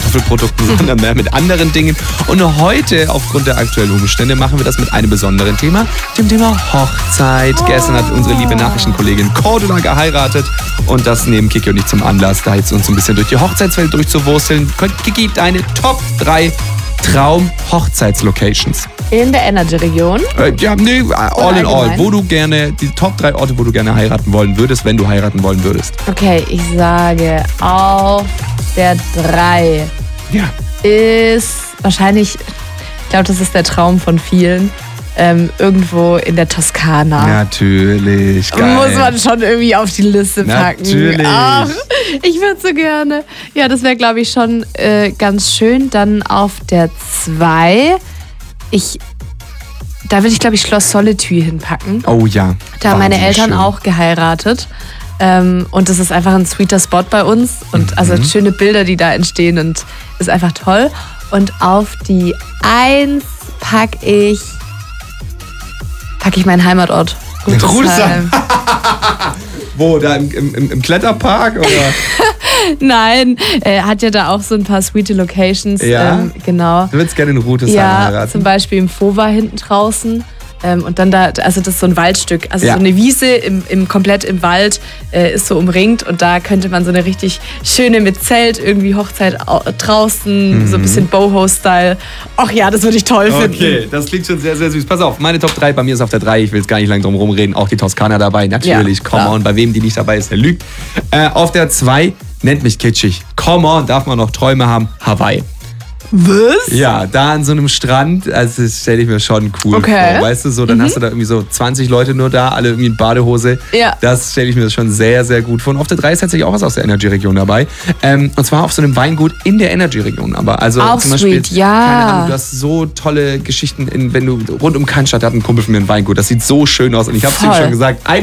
Kartoffelprodukten, sondern mehr mit anderen Dingen. Und heute, aufgrund der aktuellen Umstände, machen wir das mit einem besonderen Thema, dem Thema Hochzeit. Gestern hat unsere liebe Nachrichtenkollegin Cordula geheiratet und das nehmen Kiki und ich zum Anlass, da jetzt uns ein bisschen durch die Hochzeitswelt durchzuwursteln. Kiki, deine Top 3 Traum-Hochzeitslocations. In der Energy-Region? All in all. Die Top 3 Orte, wo du gerne heiraten wollen würdest, wenn du heiraten wollen würdest. Okay, ich sage auf der 3 ist wahrscheinlich, ich glaube, das ist der Traum von vielen, irgendwo in der Toskana. Natürlich, geil. Muss man schon irgendwie auf die Liste packen. Natürlich. Ach, ich würde so gerne. Ja, das wäre, glaube ich, schon ganz schön. Dann auf der 2, da würde ich, glaube ich, Schloss Solitude hinpacken. Oh ja. Da haben meine Eltern schön. auch geheiratet. Und das ist einfach ein sweeter Spot bei uns. Und also schöne Bilder, die da entstehen und ist einfach toll. Und auf die 1 packe ich meinen Heimatort. Rudesheim. Wo, da im Kletterpark? Oder? Nein, hat ja da auch so ein paar sweete Locations. Ja? Genau. Du würdest gerne in Rudesheim heiraten? Zum Beispiel im Fova hinten draußen. Und dann da, also das ist so ein Waldstück, also so eine Wiese komplett im Wald ist so umringt und da könnte man so eine richtig schöne mit Zelt, irgendwie Hochzeit draußen, so ein bisschen Boho-Style. Ach ja, das würde ich toll finden. Okay, das klingt schon sehr, sehr süß. Pass auf, meine Top 3, bei mir ist auf der 3, ich will jetzt gar nicht lange drum rumreden, auch die Toskana dabei, natürlich, come on, bei wem die nicht dabei ist, der lügt. Auf der 2, nennt mich kitschig, come on, darf man noch Träume haben, Hawaii. Was? Ja, da an so einem Strand, also das stelle ich mir schon cool vor, weißt du, so, dann hast du da irgendwie so 20 Leute nur da, alle irgendwie in Badehose. Ja. Das stelle ich mir schon sehr, sehr gut vor. Und auf der 3 ist tatsächlich auch was aus der Energy-Region dabei. Und zwar auf so einem Weingut in der Energy-Region. Aber also auch zum Beispiel, sweet, ja. keine Ahnung, du hast so tolle Geschichten, wenn du rund um Cannstatt hat ein Kumpel von mir ein Weingut. Das sieht so schön aus. Und ich habe es ihm schon gesagt,